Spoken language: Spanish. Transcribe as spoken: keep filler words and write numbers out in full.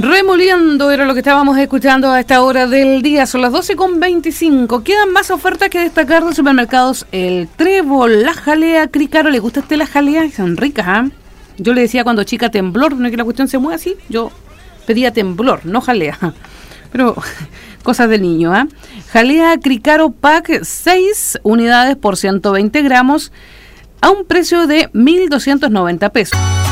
Remoliendo era lo que estábamos escuchando a esta hora del día. Son las doce con veinticinco. Quedan más ofertas que destacar de supermercados. El Trébol, la jalea Cricaro. ¿Le gusta a usted la jalea? Son ricas, ¿ah? ¿eh? Yo le decía cuando chica temblor, no es que la cuestión se mueva así. Yo pedía temblor, no jalea. Pero cosas de niño, ¿ah? ¿eh? Jalea Cricaro Pack, seis unidades por ciento veinte gramos a un precio de mil doscientos noventa pesos.